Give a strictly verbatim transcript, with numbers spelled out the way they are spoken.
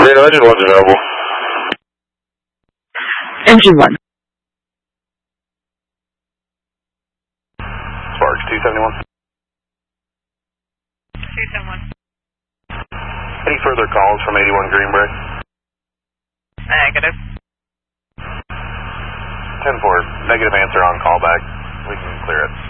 Marina, engine one's available. Engine one. Sparks, two seventy-one. two seventy-one. Any further calls from eighty-one Greenbrier? Negative. ten four, negative answer on callback. We can clear it.